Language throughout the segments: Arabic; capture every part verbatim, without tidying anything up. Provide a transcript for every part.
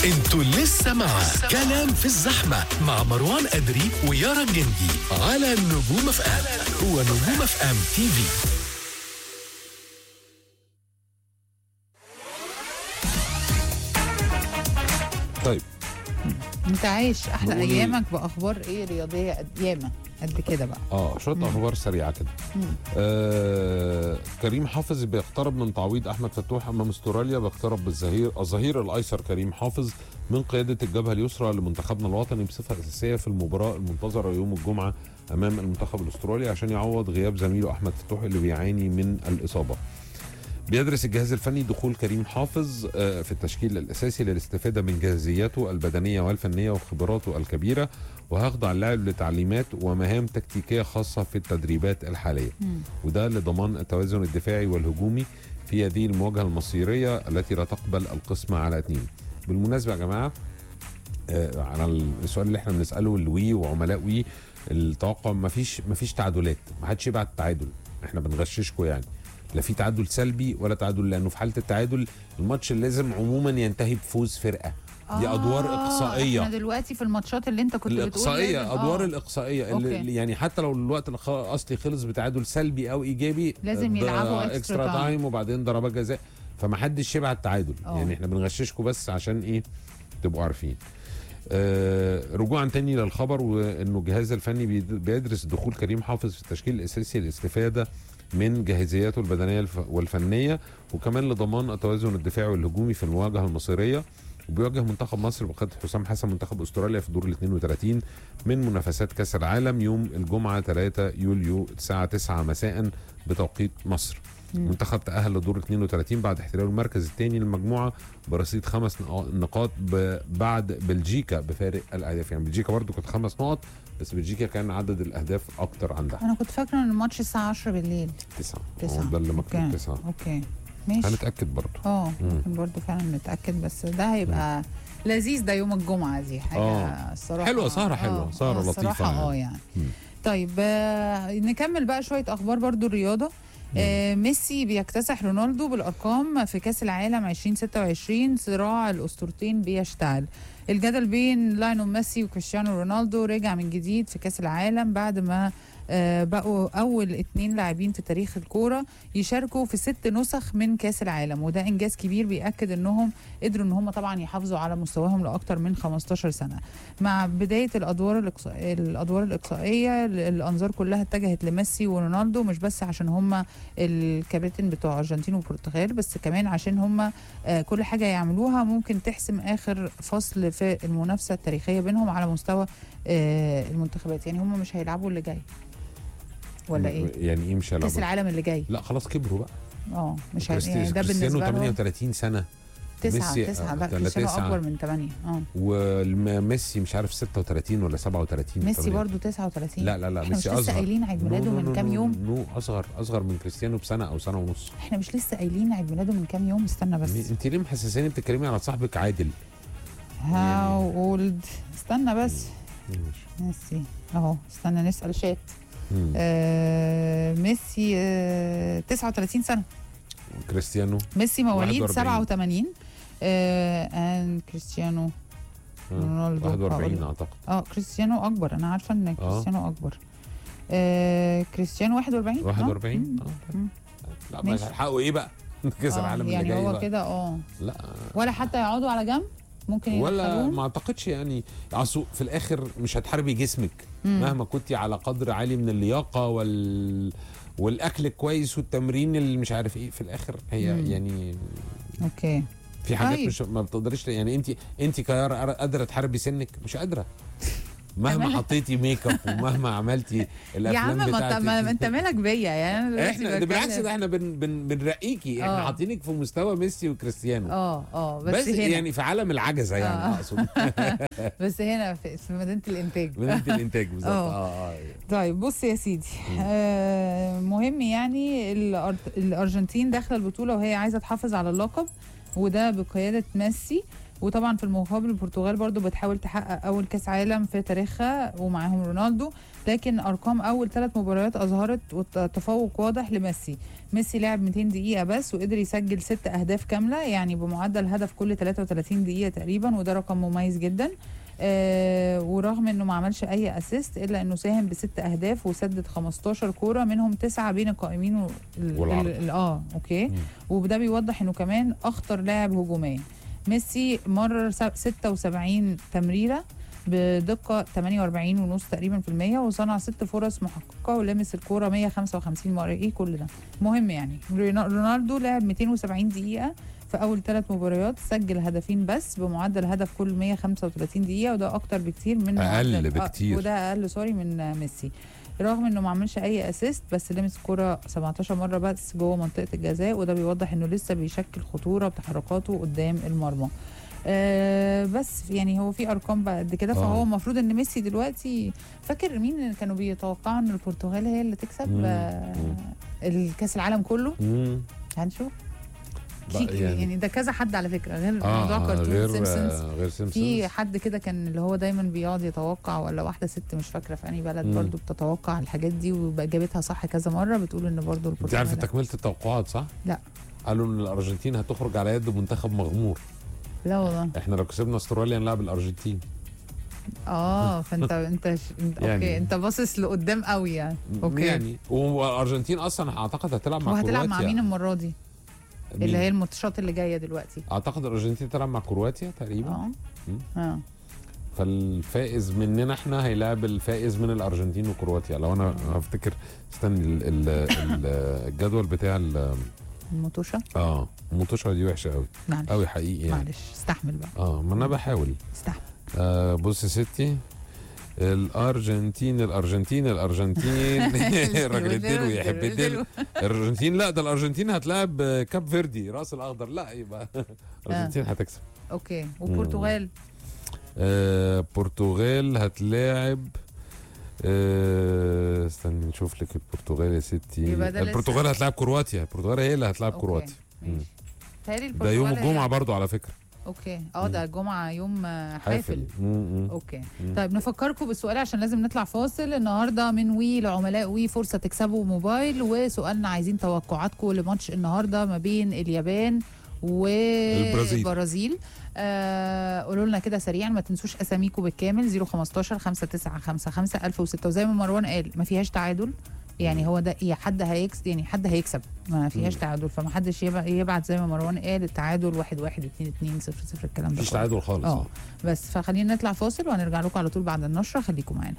انتوا لسه مع كلام في الزحمة مع مروان أدري ويارا الجندي على نجوم اف ام ونجوم اف ام تي في. طيب انت عايش احلى نقول إيه؟ ايامك باخبار ايه رياضيه قد ياما قد كده بقى. اه شويه اخبار سريعه كده. آه كريم حافظ بيقترب من تعويض احمد فتوح امام استراليا، بيقترب بالظهير الظهير الايسر كريم حافظ من قياده الجبهه اليسرى لمنتخبنا الوطني بصفه اساسيه في المباراه المنتظره يوم الجمعه امام المنتخب الاسترالي عشان يعوض غياب زميله احمد فتوح اللي بيعاني من الاصابه. بيدرس الجهاز الفني دخول كريم حافظ في التشكيل الأساسي للاستفادة من جاهزيته البدنية والفنية وخبراته الكبيرة، وهيخضع اللاعب لتعليمات ومهام تكتيكية خاصة في التدريبات الحالية، وده لضمان التوازن الدفاعي والهجومي في هذه المواجهة المصيرية التي لا تقبل القسمة على اثنين. بالمناسبة يا جماعة على السؤال اللي احنا بنسأله الوي وعملاء وي، التوقع مفيش مفيش تعادلات، ما حدش يبعت تعادل، احنا بنغششكم يعني، لا في تعادل سلبي ولا تعادل، لانه في حاله التعادل الماتش لازم عموما ينتهي بفوز فرقه. دي آه ادوار اقصائيه. احنا دلوقتي في الماتشات اللي انت كنت الاقصائيه بتقول ادوار آه. الاقصائيه اللي يعني حتى لو الوقت الاصلي خلص بتعادل سلبي او ايجابي لازم يلعبوا اكسترا تايم وبعدين ضربات جزاء، فما حدش يبعت تعادل. أوه. يعني احنا بنغششكم بس عشان ايه تبقوا عارفين. آه رجوعا تاني للخبر، وانه الجهاز الفني بيدرس دخول كريم حافظ في التشكيل الاساسي للاستفاده من جاهزياته البدنيه والفنيه، وكمان لضمان التوازن الدفاعي والهجومي في المواجهه المصيريه. وبيواجه منتخب مصر بقياده حسام حسن منتخب استراليا في دور ال اثنين وثلاثين من منافسات كاس العالم يوم الجمعه ثلاثة يوليو الساعه تسعة مساء بتوقيت مصر. المنتخب تأهل لدور اثنين وثلاثين بعد احتلال المركز الثاني للمجموعه برصيد خمس نقاط بعد بلجيكا بفارق الاهداف. يعني بلجيكا برضو كانت خمس نقط، بس بلجيكا كان عدد الاهداف اكتر عندها. انا كنت فاكره ان الماتش الساعه عشرة بالليل. تسعة تسعة ده اللي مكتوب اوكي تسعة. اوكي ماشي، هنتاكد برضو. اه ممكن برضو فعلا نتاكد، بس ده هيبقى مم. لذيذ. ده يوم الجمعه دي حاجه آه. الصراحه حلوه، سهره حلوه، سهره آه لطيفه اه يعني. يعني. طيب آه نكمل بقى شويه اخبار برضو الرياضه. آه ميسي بيكتسح رونالدو بالارقام في كاس العالم ألفين وستة وعشرين، صراع الاسطورتين بيشتعل. الجدل بين لايونيل ميسي وكريستيانو رونالدو رجع من جديد في كاس العالم بعد ما آه بقوا اول اتنين لاعبين في تاريخ الكوره يشاركوا في ست نسخ من كاس العالم، وده انجاز كبير بياكد انهم قدروا ان هم طبعا يحافظوا على مستواهم لاكثر من خمستاشر سنه. مع بدايه الادوار الإقصائية الادوار الاقصائيه الانظار كلها اتجهت لميسي ورونالدو، مش بس عشان هم الكابتن بتوع ارجنتين والبرتغال، بس كمان عشان هم آه كل حاجه يعملوها ممكن تحسم اخر فصل في المنافسه التاريخيه بينهم على مستوى آه المنتخبات. يعني هم مش هيلعبوا اللي جاي ولا ايه؟ يعني ايه مش هيلعبوا؟ كاس العالم اللي جاي. لا خلاص كبروا بقى. اه مش هي... يعني ده بالنسبه له ثمانية وثلاثين سنه. تسعة تسعة لا كريستيانو اكبر من ثمانية. اه وميسي مش عارف ستة وثلاثين ولا سبعة وثلاثين. ميسي برضه تسعة وثلاثين. لا لا لا احنا ميسي مش لسه اصغر. قايلين عيد ميلاده نو من نو كام نو يوم؟ نو اصغر اصغر من كريستيانو بسنه او سنه ونص. احنا مش لسه قايلين عيد ميلاده من كام يوم؟ استنى بس. انت ليه محسساني بتتكلمي على صاحبك عادل؟ هاو اولد؟ استنى بس. ميسي اهو، استنى نسال شات. آه ميسي آه تسعة وثلاثين سنه. كريستيانو ميسي مواليد سبعة وثمانين. آه ان كريستيانو رونالدو واحد وأربعين اعتقد. اه كريستيانو اكبر، انا عارفه ان كريستيانو اكبر. آه كريستيانو واحد وأربعين. واحد وأربعين اه. لا مش هيلحقوا ايه بقى كاس العالم اللي يعني جاي هو بقى. كده اه لا ولا حتى يقعدوا على جنب ممكن ولا ما اعتقدش. يعني اصل في الاخر مش هتحاربي جسمك مم. مهما كنتي على قدر عالي من اللياقه وال والاكل كويس والتمرين اللي مش عارف ايه، في الاخر هي مم. يعني اوكي في حاجات طيب. مش ما بتقدريش. يعني انت انت كيارا قادره تحاربي سنك؟ مش قادره مهما حطيتي ميك اب ومهما عملتي الافلام يا عم بتاعتك. ما انت مالك بيا يعني. احنا ده بالعكس، ده احنا بن بن بنرقيكي، احنا حاطينك في مستوى ميسي وكريستيانو. اه اه بس, بس هنا يعني في عالم العجزه يعني اقصد. بس هنا في, في مدينه الانتاج. مدينه الانتاج بالظبط. اه اه طيب بص يا سيدي، آه مهم يعني الارجنتين داخله البطوله وهي عايزه تحافظ على اللقب وده بقياده ميسي. وطبعا في المقابل البرتغال برضو بتحاول تحقق اول كاس عالم في تاريخها ومعاهم رونالدو، لكن ارقام اول ثلاث مباريات اظهرت تفوق واضح لميسي. ميسي لعب مئتين دقيقه بس وقدر يسجل ست اهداف كامله، يعني بمعدل هدف كل ثلاثة وثلاثين دقيقه تقريبا، وده رقم مميز جدا. آه ورغم انه ما عملش اي اسيست الا انه ساهم بست اهداف وسدد خمستاشر كوره منهم تسعه بين القائمين والعرض. اه اوكي م. وده بيوضح انه كمان اخطر لاعب هجوميا. ميسي مرر ستة وسبعين تمريره بدقه ثمانية وأربعين فاصلة خمسة تقريبا في المية، وصنع ست فرص محققه ولمس الكوره مئة وخمسة وخمسين مره. ايه كل ده مهم يعني. رونالدو لعب مئتين وسبعين دقيقه في اول ثلاث مباريات، سجل هدفين بس بمعدل هدف كل مئة وخمسة وثلاثين دقيقه، وده اكتر بكتير من اقل بكتير آه وده اقل سوري من ميسي. رغم انه ما عملش اي اسيست بس لمس الكوره سبعتاشر مره بس جوه منطقه الجزاء، وده بيوضح انه لسه بيشكل خطوره بتحركاته قدام المرمى. آه بس يعني هو في ارقام بقى قد كده، فهو المفروض ان ميسي دلوقتي. فاكر مين كانوا بيتوقعوا ان البرتغال هي اللي تكسب آه الكاس العالم كله؟ مم. هنشوف يعني, يعني ده كذا حد على فكره غير آه موضوع كرتون غير سيمبسونز. غير سيمبسونز في حد كده كان اللي هو دايما بيقعد يتوقع، ولا واحده ست مش فاكره في انهي بلد برضو بتتوقع الحاجات دي وجابتها صح كذا مره، بتقول ان برضو البرتغال. انت عارفه تكمله التوقعات صح؟ لا قالوا ان الارجنتين هتخرج على يد منتخب مغمور. لا والله احنا لو كسبنا استراليا نلعب الارجنتين. اه فانت انت ش... انت يعني اوكي انت باصص لقدام قوي يعني. اوكي يعني والارجنتين اصلا اعتقد هتلعب مع كرواتيا. وهتلعب مع مين المره دي؟ مين؟ اللي هي الماتشات اللي جايه دلوقتي. اعتقد الارجنتين تلعب مع كرواتيا تقريبا. اه اه فالفائز مننا احنا هيلاعب الفائز من الارجنتين وكرواتيا. لو انا افتكر استني ال ال ال الجدول بتاع الموتوشه. اه الموتوشه دي وحشه قوي قوي حقيقي يعني. معلش استحمل بقى. اه ما انا بحاول استحمل. آه بص يا ستي، الارجنتين الارجنتين الارجنتين الراجل اديله يحب اديله الارجنتين. لا ده الارجنتين هتلاعب كاب فيردي راس الاخضر، لا يبقى الارجنتين هتكسب. اوكي والبرتغال؟ آه برتغال هتلاعب آه استني نشوف لك البرتغال يا ستي. البرتغال هتلاعب كرواتيا. البرتغال هي اللي هتلاعب كرواتيا. ده يوم الجمعه برضو على فكره. اوكي اه ده الجمعه يوم حافل, حافل. مم. اوكي مم. طيب نفكركم بالسؤال عشان لازم نطلع فاصل. النهارده من وي لعملاء وي فرصه تكسبوا موبايل، وسؤالنا عايزين توقعاتكم لماتش النهارده ما بين اليابان والبرازيل. آه قولوا لنا كده سريعا، ما تنسوش اساميكم بالكامل. صفر خمستاشر خمسة تسعة خمسة خمسة ألف وستة، وزي ما مروان قال ما فيهاش تعادل يعني. هو ده يا حد هيكسب يعني حد هيكسب، ما فيهاش تعادل، فما حدش يبعت زي ما مروان قال التعادل واحد واحد اتنين اتنين صفر صفر الكلام ده مفيش تعادل خالص. اه بس فخلينا نطلع فاصل وهنرجع لكم على طول بعد النشره، خليكم معانا.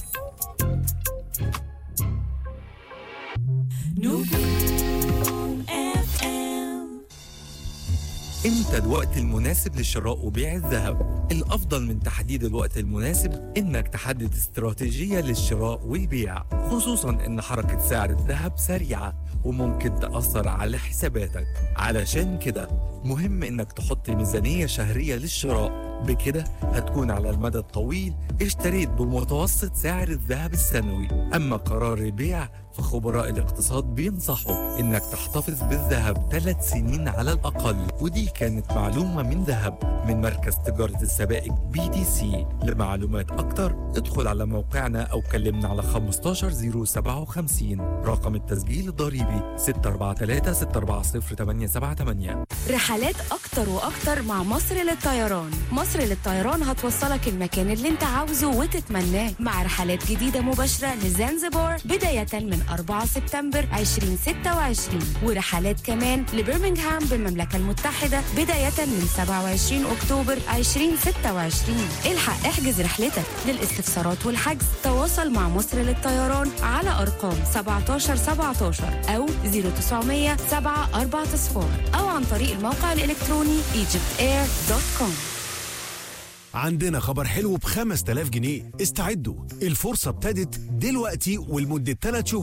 امتى الوقت المناسب لشراء وبيع الذهب؟ الافضل من تحديد الوقت المناسب انك تحدد استراتيجية للشراء والبيع، خصوصا ان حركة سعر الذهب سريعة وممكن تأثر على حساباتك. علشان كده مهم انك تحط ميزانية شهرية للشراء، بكده هتكون على المدى الطويل اشتريت بمتوسط سعر الذهب السنوي. اما قرار البيع فخبراء الاقتصاد بينصحوا انك تحتفظ بالذهب ثلاث سنين على الاقل. ودي كانت معلومة من ذهب من مركز تجارة السبائك بي دي سي. لمعلومات اكتر ادخل على موقعنا او كلمنا على خمستاشر صفر سبعة وخمسين. رقم التسجيل الضريبي ستة أربعة ثلاثة ستة أربعة صفر ثمانية سبعة ثمانية. رحلات اكتر واكتر مع مصر للطيران. مصر للطيران هتوصلك المكان اللي انت عاوزه وتتمناه، مع رحلات جديدة مباشرة لزنزبار بداية من أربعة سبتمبر ألفين وستة وعشرين، ورحلات كمان لبرمنغهام بالمملكة المتحدة بداية من سبعة وعشرين أكتوبر ألفين وستة وعشرين. الحق احجز رحلتك. للاستفسارات والحجز تواصل مع مصر للطيران على أرقام سبعتاشر سبعتاشر أو صفر تسعمية سبعة أربعة صفار أو عن طريق الموقع الإلكتروني ايجيبت اير دوت كوم. عندنا خبر حلو بخمس تلاف جنيه، استعدوا، الفرصة ابتدت دلوقتي ولمدة ثلاث شهور.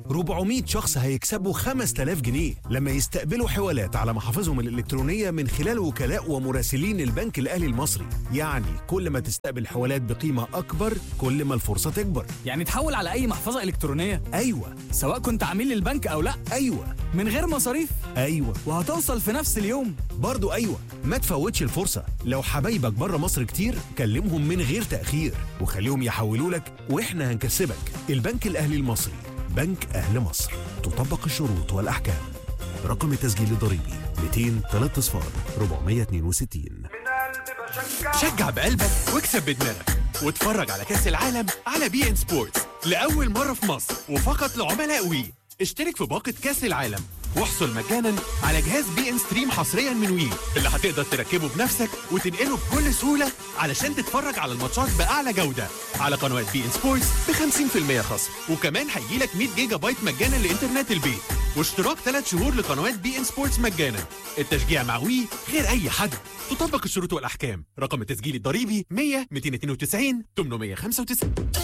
أربعمية شخص هيكسبوا خمسة آلاف جنيه لما يستقبلوا حوالات على محافظهم الإلكترونية من خلال وكلاء ومراسلين البنك الأهلي المصري. يعني كل ما تستقبل حوالات بقيمة أكبر كل ما الفرصة تكبر. يعني تحول على أي محفظة إلكترونية؟ أيوة. سواء كنت عميل للبنك أو لا؟ أيوة. من غير مصاريف؟ أيوة. وهتوصل في نفس اليوم؟ برضو أيوة. ما تفوتش الفرصة. لو حبايبك بره مصر كتير كلمهم من غير تأخير وخليهم يحولوا لك وإحنا هنكسبك. البنك الأهلي المصري، بنك أهل مصر. تطبق الشروط والأحكام. رقم التسجيل الضريبي مئتين وثلاثة صفار أربعمية واثنين وستين. شجع بقلبك واكسب بدماغك واتفرج على كأس العالم على بي ان سبورتس لأول مرة في مصر وفقط لعملاء وي. اشترك في باقة كأس العالم واحصل مجانا على جهاز بي ان ستريم حصريا من وي اللي هتقدر تركبه بنفسك وتنقله بكل سهولة علشان تتفرج على الماتشات بأعلى جودة على قنوات بي ان سبورتس ب خمسين بالمية خصم. وكمان هيجيلك مية جيجا بايت مجانا لإنترنت البيت واشتراك ثلاث شهور لقنوات بي ان سبورتس مجانا. التشجيع مع وي غير أي حد. تطبق الشروط والأحكام. رقم التسجيل الضريبي مية مئتين واثنين وتسعين ثمانمية وخمسة وتسعين.